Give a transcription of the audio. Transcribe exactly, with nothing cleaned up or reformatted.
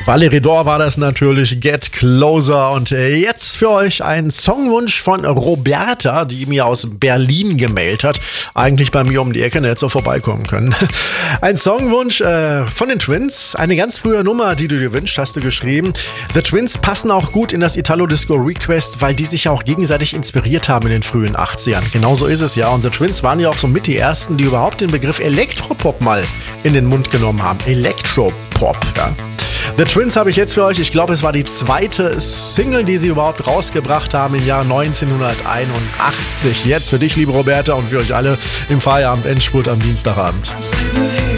Valerie Dor war das natürlich, Get Closer. Und jetzt für euch ein Songwunsch von Roberta, die mir aus Berlin gemailt hat. Eigentlich bei mir um die Ecke, hätte so vorbeikommen können. Ein Songwunsch äh, von den Twins, eine ganz frühe Nummer, die du dir wünschst, hast du geschrieben. The Twins passen auch gut in das Italo-Disco Request, weil die sich ja auch gegenseitig inspiriert haben in den frühen achtzigern. Genau so ist es ja. Und The Twins waren ja auch so mit die ersten, die überhaupt den Begriff Elektropop mal in den Mund genommen haben. Elektropop, ja. The Twins habe ich jetzt für euch, ich glaube, es war die zweite Single, die sie überhaupt rausgebracht haben im Jahr neunzehnhunderteinundachtzig. Jetzt für dich, liebe Roberta, und für euch alle im Feierabend-Endspurt am Dienstagabend.